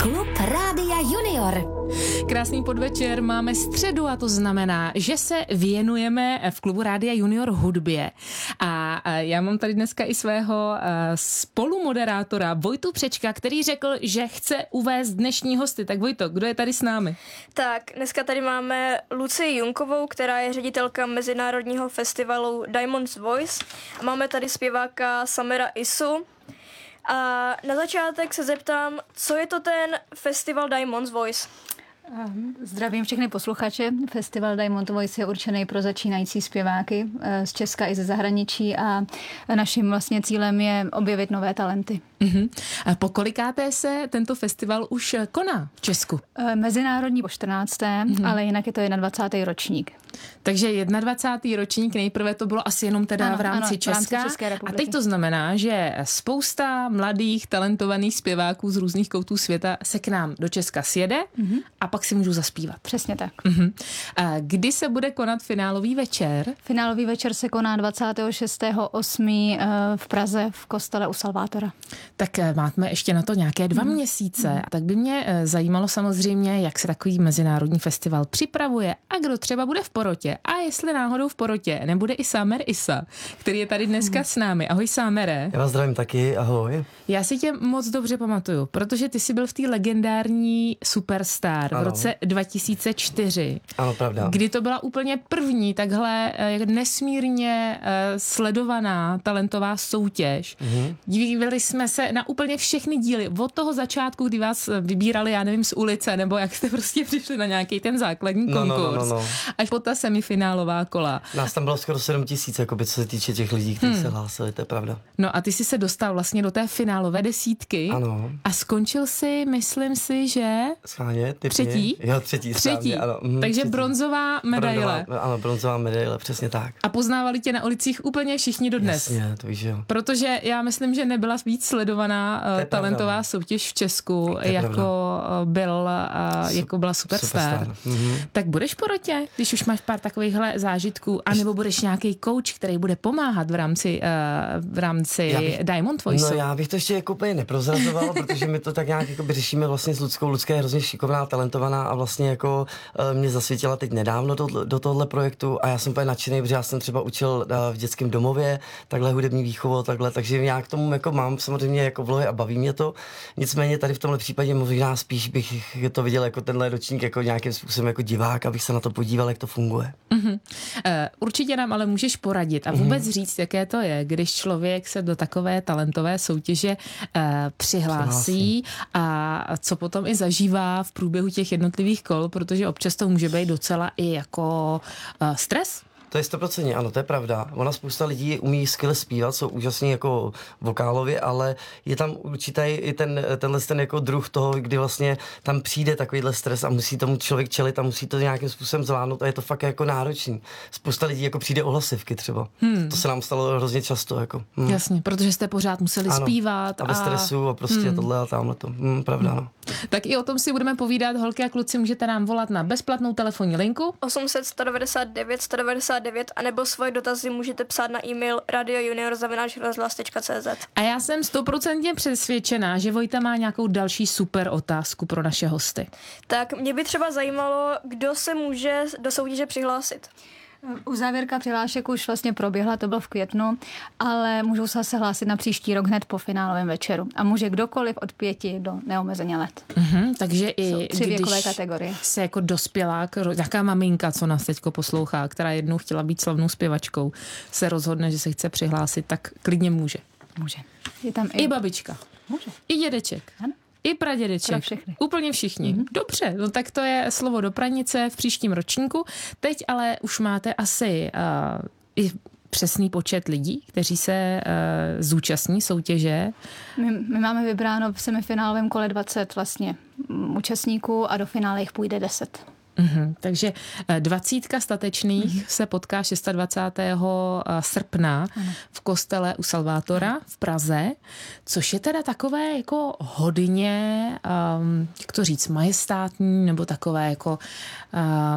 Klub Rádia Junior. Krásný podvečer, máme středu a to znamená, že se věnujeme v Klubu Rádia Junior hudbě. A já mám tady dneska i svého spolumoderátora Vojtu Přečka, který řekl, že chce uvést dnešní hosty. Tak Vojto, kdo je tady s námi? Tak, dneska tady máme Lucii Junkovou, která je ředitelka mezinárodního festivalu Diamond's Voice. A máme tady zpěváka Samera Isu. A na začátek se zeptám, co je to ten festival Diamond's Voice? Zdravím všechny posluchače. Festival Diamond Voice je určený pro začínající zpěváky z Česka i ze zahraničí a naším vlastně cílem je objevit nové talenty. Uh-huh. A po kolikáté se tento festival už koná v Česku? Mezinárodní po 14., ale jinak je to 21. ročník. Takže 21. ročník, nejprve to bylo asi jenom teda v rámci Česka. A teď to znamená, že spousta mladých, talentovaných zpěváků z různých koutů světa se k nám do Česka sjede a pak si můžu zaspívat. Přesně tak. A kdy se bude konat finálový večer? Finálový večer se koná 26.8. v Praze v kostele u Salvátora. Tak máme ještě na to nějaké 2 měsíce. A tak by mě zajímalo samozřejmě, jak se takový mezinárodní festival připravuje a kdo třeba bude v porotě. A jestli náhodou v porotě nebude i Samer Isa, který je tady dneska s námi. Ahoj Sámere. Já vás zdravím taky, ahoj. Já si tě moc dobře pamatuju, protože ty jsi byl v té legendární Superstar v roce 2004. Ano, pravda. Kdy to byla úplně první takhle nesmírně sledovaná talentová soutěž. Dívali jsme se na úplně všechny díly. Od toho začátku, kdy vás vybírali, já nevím, z ulice, nebo jak jste prostě přišli na nějaký ten základní konkurs. Až po ta semifinálová kola. Nás tam bylo skoro 7 000, jakoby, co se týče těch lidí, kteří se hlásili, to je pravda. No a ty jsi se dostal vlastně do té finálové desítky. Ano. A skončil si, myslím si, že... Schválně, třetí? Jo, třetí. Správně, ano. Takže třetí. Bronzová medaile. Ano, bronzová medaile, přesně tak. A poznávali tě na ulicích úplně všichni dodnes. Jasně, to víš, jo. Protože já myslím, že nebyla víc sledovaná talentová soutěž v Česku, jako byla Superstar. Tak budeš v porotě, když už máš pár takovýchhle zážitků, anebo budeš nějaký coach, který bude pomáhat v rámci Diamond Voice? No já bych to ještě jako úplně neprozrazoval, protože my to tak nějak jako řešíme vlastně s Luckou. Lucka je hrozně šikovná, talentovaná a vlastně jako mě zasvětila teď nedávno do tohohle projektu a já jsem úplně nadšený, protože já jsem třeba učil v dětském domově, takhle hudební výchovu, takže já k tomu jako mám samozřejmě jako vlohy a baví mě to. Nicméně tady v tomhle případě možná spíš bych to viděl jako tenhle ročník jako nějakým způsobem jako divák, abych se na to podíval, jak to funguje. Určitě nám ale můžeš poradit a vůbec říct, jaké to je, když člověk se do takové talentové soutěže přihlásí a co potom i zažívá v průběhu těch jednotlivých kol, protože občas to může být docela i jako stres. To je 100%, ano, to je pravda. Ona spousta lidí umí skvěle zpívat, jsou úžasní jako vokálově, ale je tam určitý i tenhle jako druh toho, kdy vlastně tam přijde takovýhle stres a musí tomu člověk čelit a musí to nějakým způsobem zvládnout a je to fakt jako náročný. Spousta lidí jako přijde o hlasivky třeba. To se nám stalo hrozně často. Jako. Jasně, protože jste pořád museli zpívat. A bez stresu a prostě tohle a tamhle to. Pravda, no. Tak i o tom si budeme povídat, holky a kluci, můžete nám volat na bezplatnou telefonní linku 800 199 199 a nebo svoje dotazy můžete psát na e-mail radiojunior@rozhlas.cz. A já jsem 100% přesvědčená, že Vojta má nějakou další super otázku pro naše hosty. Tak mě by třeba zajímalo, kdo se může do soutěže přihlásit. Uzávěrka přihlášek už vlastně proběhla, to bylo v květnu, ale můžou se zase hlásit na příští rok hned po finálovém večeru. A může kdokoliv od 5 do neomezeně let. Takže i 3 věkové kategorie. Se jako dospělák, nějaká maminka, co nás teďko poslouchá, která jednou chtěla být slavnou zpěvačkou, se rozhodne, že se chce přihlásit, tak klidně může. Může. Je tam I babička. Může. I dědeček. Ano. I pradědeček. Úplně všichni. Dobře, no tak to je slovo do pranice v příštím ročníku. Teď ale už máte asi i přesný počet lidí, kteří se zúčastní soutěže. My máme vybráno v semifinálovém kole 20 vlastně účastníků a do finále jich půjde 10. Takže 20 statečných se potká 26. srpna v kostele u Salvátora v Praze, což je teda takové jako hodně, jak to říct, majestátní, nebo takové jako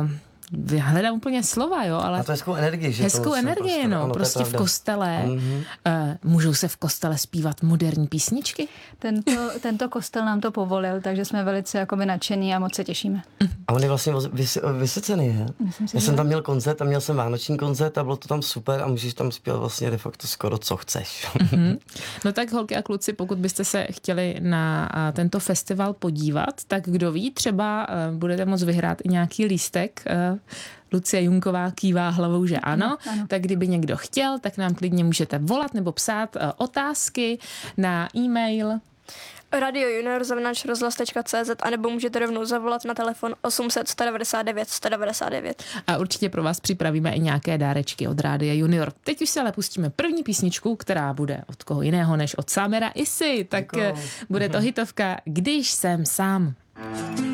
hledám úplně slova, jo, ale... A to hezkou energii, že? Hezkou energii, no, ano, prostě v kostele. Můžou se v kostele zpívat moderní písničky? Tento kostel nám to povolil, takže jsme velice jakoby nadšení a moc se těšíme. A on je vlastně vysycený, he? Já jsem tam měl koncert a měl jsem vánoční koncert a bylo to tam super a můžeš tam zpívat vlastně de facto skoro co chceš. No tak holky a kluci, pokud byste se chtěli na tento festival podívat, tak kdo ví, třeba budete moct vyhrát i nějaký lístek. Lucie Junková kývá hlavou, že ano. Tak kdyby někdo chtěl, tak nám klidně můžete volat nebo psát otázky na e-mail radiojunior@rozhlas.cz a nebo můžete rovnou zavolat na telefon 800 199 199. A určitě pro vás připravíme i nějaké dárečky od Rádia Junior. Teď už se ale pustíme první písničku, která bude od koho jiného než od Samera Isy. Tak bude to hitovka Když jsem sám.